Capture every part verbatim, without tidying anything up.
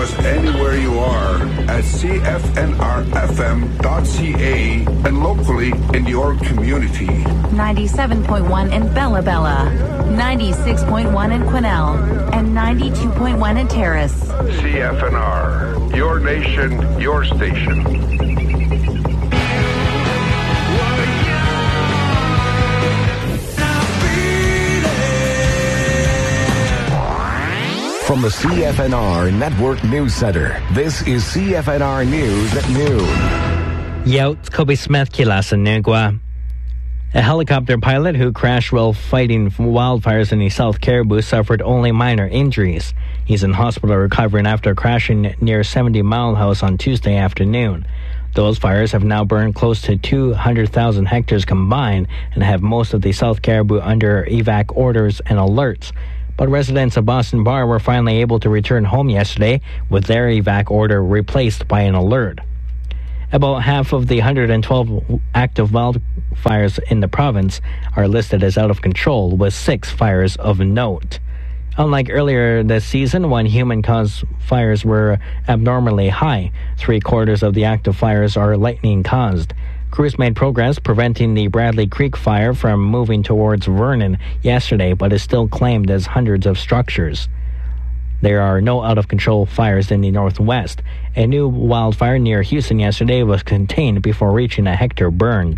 us anywhere you are at c f n r f m dot c a and locally in your community. ninety-seven point one in Bella Bella, ninety-six point one in Quesnel, and ninety-two point one in Terrace. C F N R, your nation, your station. From the C F N R Network News Center, this is C F N R News at noon. Yo, it's Kobe Smith kila sa Nugwa. A helicopter pilot who crashed while fighting wildfires in the South Caribou suffered only minor injuries. He's in hospital recovering after crashing near seventy Mile House on Tuesday afternoon. Those fires have now burned close to two hundred thousand hectares combined and have most of the South Caribou under evac orders and alerts. But residents of Boston Bar were finally able to return home yesterday with their evac order replaced by an alert. About half of the one hundred twelve active wildfires in the province are listed as out of control, with six fires of note. Unlike earlier this season, when human-caused fires were abnormally high, three-quarters of the active fires are lightning-caused. Crews made progress preventing the Bradley Creek fire from moving towards Vernon yesterday, but is still claimed as hundreds of structures. There are no out-of-control fires in the northwest. A new wildfire near Houston yesterday was contained before reaching a hectare burned.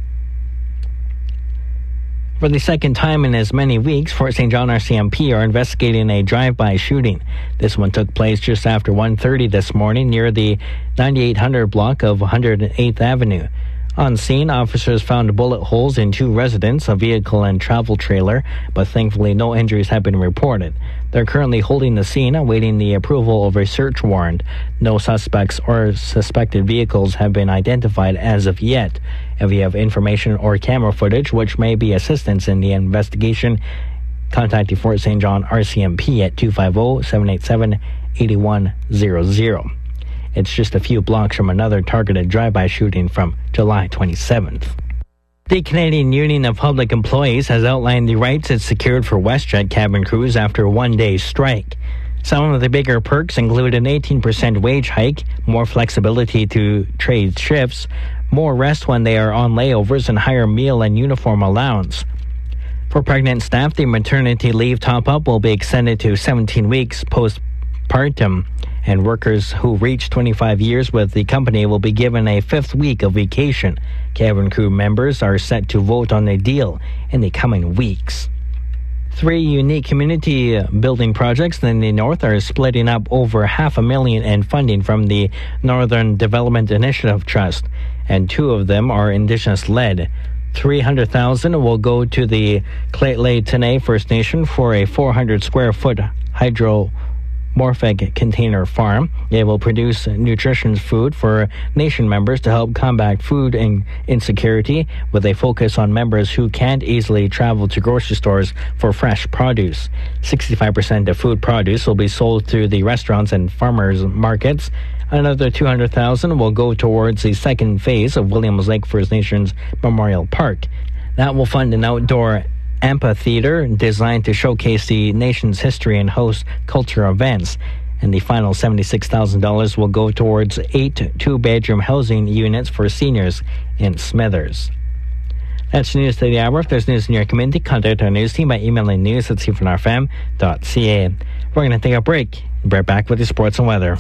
For the second time in as many weeks, Fort Saint John R C M P are investigating a drive-by shooting. This one took place just after one thirty this morning near the ninety-eight hundred block of one hundred eighth Avenue. On scene, officers found bullet holes in two residents, a vehicle and travel trailer, but thankfully no injuries have been reported. They're currently holding the scene, awaiting the approval of a search warrant. No suspects or suspected vehicles have been identified as of yet. If you have information or camera footage which may be assistance in the investigation, contact the Fort Saint John R C M P at two five zero, seven eight seven, eight one zero zero. It's just a few blocks from another targeted drive-by shooting from July twenty-seventh. The Canadian Union of Public Employees has outlined the rights it secured for WestJet cabin crews after a one-day strike. Some of the bigger perks include an eighteen percent wage hike, more flexibility to trade shifts, more rest when they are on layovers, and higher meal and uniform allowance. For pregnant staff, the maternity leave top-up will be extended to seventeen weeks postpartum, and workers who reach twenty-five years with the company will be given a fifth week of vacation. Cabin crew members are set to vote on the deal in the coming weeks. Three unique community building projects in the north are splitting up over half a million in funding from the Northern Development Initiative Trust, and two of them are Indigenous-led. three hundred thousand dollars will go to the Lheidli T'enneh First Nation for a four hundred square foot hydro Morphic container farm. It will produce nutritious food for nation members to help combat food insecurity, with a focus on members who can't easily travel to grocery stores for fresh produce. sixty-five percent of food produce will be sold through the restaurants and farmers markets. Another two hundred thousand dollars will go towards the second phase of Williams Lake First Nations Memorial Park. That will fund an outdoor amphitheater designed to showcase the nation's history and host cultural events. And the final seventy-six thousand dollars will go towards eight two-bedroom housing units for seniors in Smithers. That's news to the hour. If there's news in your community, contact our news team by emailing news at c f n r f m dot c a. We're going to take a break. Be right back with your sports and weather.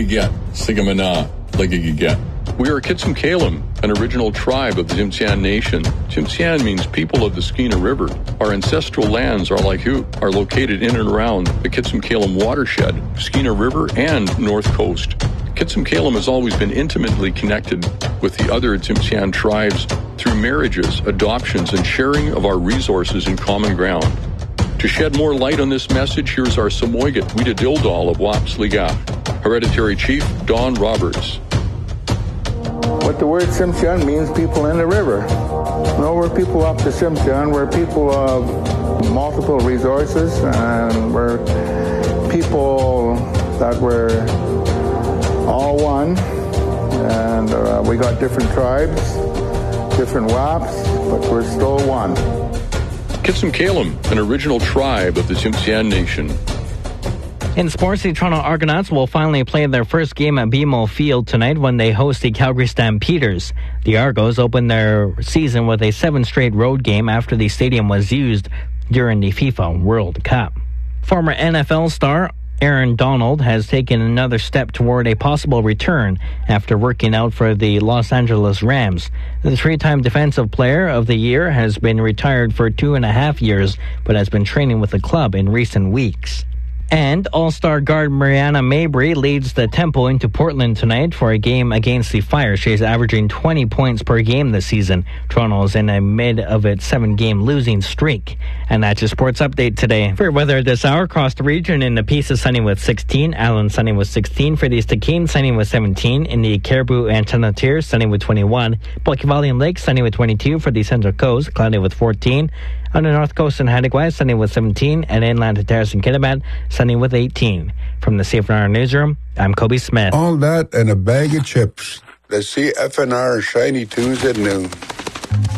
We are Kitsum-Kalem, an original tribe of the Tsimshian Nation. Tsimshian means people of the Skeena River. Our ancestral lands are like who are located in and around the Kitsum-Kalem watershed, Skeena River, and North Coast. Kitsum-Kalem has always been intimately connected with the other Tsimshian tribes through marriages, adoptions, and sharing of our resources and common ground. To shed more light on this message, here's our Samoygat Wida Dildal of Wapsliga, Hereditary Chief Don Roberts. What the word Tsimshian means, people in the river. No, we're people up to Tsimshian. We're people of multiple resources, and we're people that we're all one. And uh, we got different tribes, different W A Ps, but we're still one. Kitsum-Kalem, an original tribe of the Tsimshian Nation. In sports, the Toronto Argonauts will finally play their first game at B M O Field tonight when they host the Calgary Stampeders. The Argos opened their season with a seven straight road game after the stadium was used during the FIFA World Cup. Former N F L star Aaron Donald has taken another step toward a possible return after working out for the Los Angeles Rams. The three-time Defensive Player of the Year has been retired for two and a half years, but has been training with the club in recent weeks. And All-Star guard Mariana Mabry leads the Tempo into Portland tonight for a game against the Fire. She's averaging twenty points per game this season. Toronto is in the mid of its seven-game losing streak. And that's your sports update today. For weather this hour, across the region, in the Pisa, sunny with sixteen. Allen, sunny with sixteen. For the Stikine, sunny with seventeen. In the Caribou and Tenatier, sunny with twenty-one. Bulky Valley and Lake, sunny with twenty-two. For the Central Coast, cloudy with fourteen. On the North Coast and Haddingway, sunny with seventeen. And inland to Terrace and Kitimat, sunny with eighteen. From the C F N R Newsroom, I'm Kobe Smith. All that and a bag of chips. The C F N R Shiny Tunes at noon.